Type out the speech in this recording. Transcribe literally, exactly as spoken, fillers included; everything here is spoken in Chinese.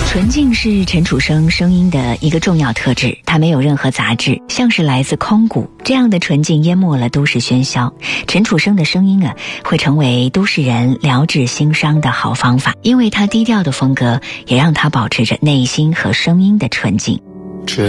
纯净是陈楚生声音的一个重要特质，他没有任何杂质，像是来自空谷，这样的纯净淹没了都市喧嚣。陈楚生的声音啊，会成为都市人疗治心伤的好方法，因为他低调的风格也让他保持着内心和声音的纯净。